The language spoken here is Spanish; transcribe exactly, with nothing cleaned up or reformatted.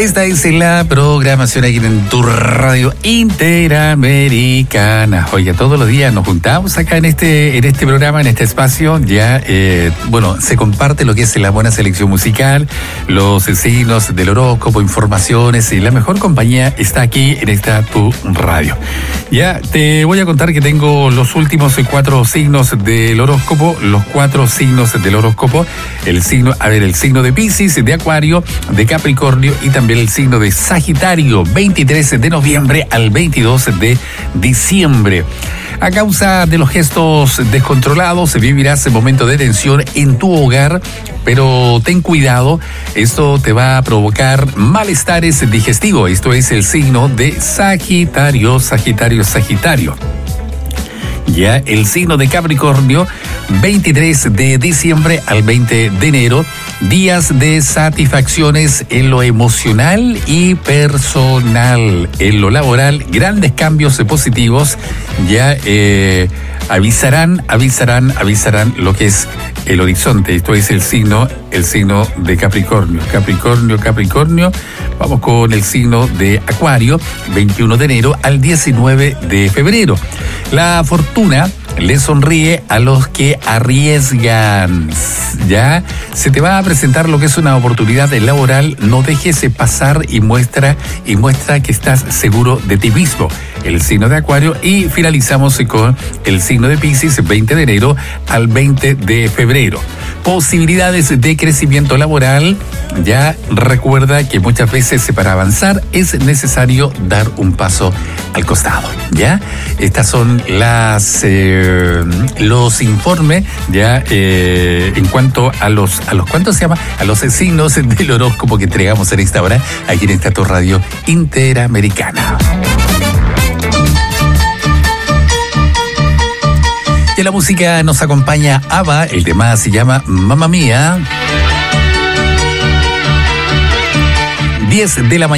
Esta es la programación aquí en tu radio interamericana. Oye, todos los días nos juntamos acá en este en este programa, en este espacio. Ya, eh, bueno, se comparte lo que es la buena selección musical, los signos del horóscopo, informaciones, y la mejor compañía está aquí en esta tu radio. Ya te voy a contar que tengo los últimos cuatro signos del horóscopo, los cuatro signos del horóscopo, el signo, a ver, el signo de Piscis, de Acuario, de Capricornio y también el signo de Sagitario, veintitrés de noviembre al veintidós de diciembre. A causa de los gestos descontrolados, vivirás un momento de tensión en tu hogar, pero ten cuidado, esto te va a provocar malestares digestivos. Esto es el signo de Sagitario, Sagitario, Sagitario. Ya el signo de Capricornio, veintitrés de diciembre al veinte de enero, días de satisfacciones en lo emocional y personal. En lo laboral, grandes cambios positivos ya eh, avisarán, avisarán, avisarán lo que es el horizonte. Esto es el signo, el signo de Capricornio. Capricornio, Capricornio. Vamos con el signo de Acuario, veintiuno de enero al diecinueve de febrero. La fortuna le sonríe a los que arriesgan. Ya se te va a presentar lo que es una oportunidad laboral. No dejes pasar y muestra y muestra que estás seguro de ti mismo. El signo de Acuario, y finalizamos con el signo de Piscis, veinte de enero al veinte de febrero. Posibilidades de crecimiento laboral. Ya recuerda que muchas veces para avanzar es necesario dar un paso al costado. Ya estas son las eh, los informes ya eh, en cuanto a los a los ¿cuánto se llama? A los signos del horóscopo que entregamos en esta hora aquí en esta tu radio interamericana. Y la música nos acompaña ABBA, el tema se llama Mamma Mía. diez de la mañana.